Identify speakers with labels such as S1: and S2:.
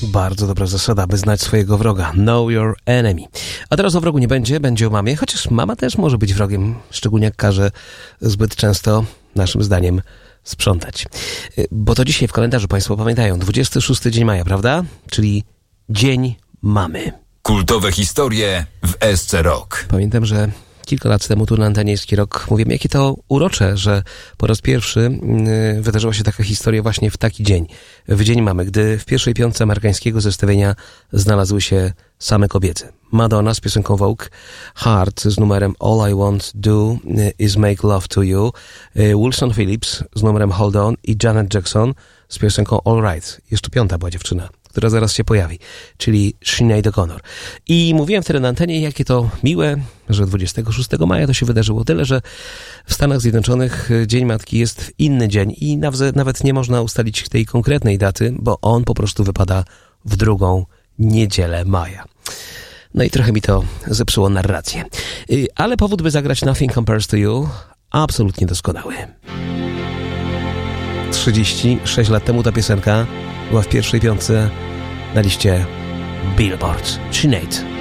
S1: Bardzo dobra zasada, by znać swojego wroga. Know your enemy. A teraz o wrogu nie będzie, będzie o mamie, chociaż mama też może być wrogiem, szczególnie jak każe zbyt często, naszym zdaniem, sprzątać. Bo to dzisiaj w kalendarzu Państwo pamiętają, 26 dzień maja, prawda? Czyli Dzień Mamy.
S2: Kultowe historie w SC Rock.
S1: Pamiętam, że kilka lat temu tu na antenie Miejski Rock mówiłem, jakie to urocze, że po raz pierwszy wydarzyła się taka historia właśnie w taki dzień, w Dzień Mamy, gdy w pierwszej piątce amerykańskiego zestawienia znalazły się same kobiety. Madonna z piosenką Vogue, Heart z numerem All I Want Do Is Make Love To You, Wilson Phillips z numerem Hold On i Janet Jackson z piosenką All Right. Jeszcze piąta była dziewczyna, która zaraz się pojawi, czyli Sinead O'Connor. I mówiłem wtedy na antenie, jakie to miłe, że 26 maja to się wydarzyło. Tyle, że w Stanach Zjednoczonych Dzień Matki jest w inny dzień i nawet nie można ustalić tej konkretnej daty, bo on po prostu wypada w drugą niedzielę maja. No i trochę mi to zepsuło narrację. Ale powód, by zagrać Nothing Compares to You, absolutnie doskonały. 36 lat temu ta piosenka była w pierwszej piątce na liście Billboard. Sinead.